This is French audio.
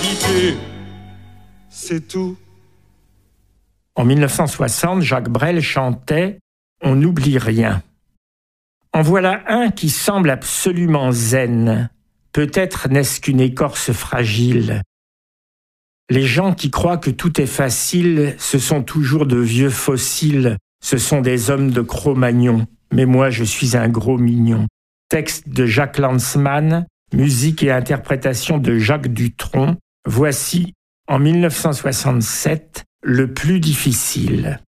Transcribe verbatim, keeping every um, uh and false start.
l'humanité. C'est tout. En mille neuf cent soixante, Jacques Brel chantait « On n'oublie rien ». En voilà un qui semble absolument zen. Peut-être n'est-ce qu'une écorce fragile. Les gens qui croient que tout est facile, ce sont toujours de vieux fossiles, ce sont des hommes de Cro-Magnon. Mais moi, je suis un gros mignon. Texte de Jacques Lanzmann, musique et interprétation de Jacques Dutronc. Voici, en mille neuf cent soixante-sept, Le plus difficile.